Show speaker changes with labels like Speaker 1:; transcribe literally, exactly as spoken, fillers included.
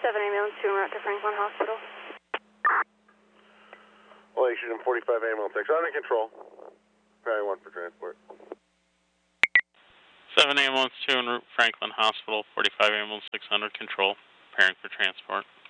Speaker 1: seven ambulance two en route to Franklin Hospital.
Speaker 2: Elation and forty-five ambulance six under control. Priority one for transport.
Speaker 3: seven ambulance two en route Franklin Hospital, forty-five ambulance six under control, preparing for transport.